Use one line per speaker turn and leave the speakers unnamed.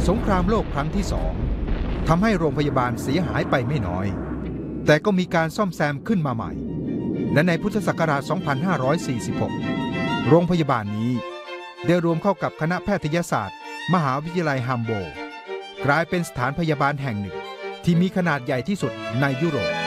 สงครามโลกครั้งที่สองทำให้โรงพยาบาลเสียหายไปไม่น้อยแต่ก็มีการซ่อมแซมขึ้นมาใหม่และในพุทธศักราช 2546 โรงพยาบาลนี้ได้รวมเข้ากับคณะแพทยศาสตร์มหาวิทยาลัยฮัมโบลต์กลายเป็นสถานพยาบาลแห่งหนึ่งที่มีขนาดใหญ่ที่สุดในยุโรป